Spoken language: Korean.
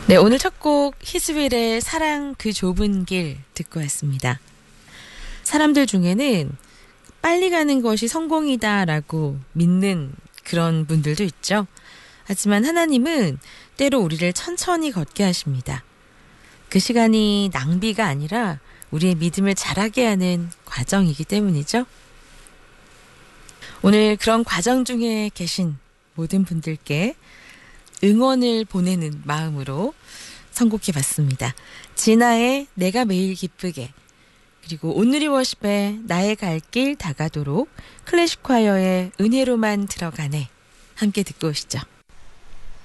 네, 오늘 첫 곡 히스윌의 사랑 그 좁은 길 듣고 왔습니다. 사람들 중에는 빨리 가는 것이 성공이다라고 믿는 그런 분들도 있죠. 하지만 하나님은 때로 우리를 천천히 걷게 하십니다. 그 시간이 낭비가 아니라 우리의 믿음을 자라게 하는 과정이기 때문이죠. 오늘 그런 과정 중에 계신 모든 분들께 응원을 보내는 마음으로 선곡해봤습니다. 진아의 내가 매일 기쁘게, 그리고 온누리 워십의 나의 갈 길 다가도록, 클래식 콰이어의 은혜로만 들어가네 함께 듣고 오시죠.